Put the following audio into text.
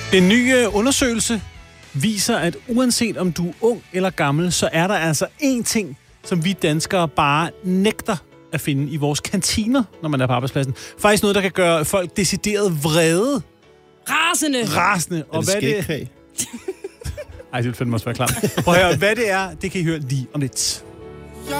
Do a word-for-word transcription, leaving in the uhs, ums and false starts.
En ny undersøgelse viser, at uanset om du er ung eller gammel, så er der altså én ting, som vi danskere bare nægter at finde i vores kantiner, når man er på arbejdspladsen. Faktisk noget, der kan gøre folk decideret vrede. Rasende! Rasende. Og hvad det Ej, det vil fandme også være klart. Prøv at høre, hvad det er, det kan I høre lige om lidt.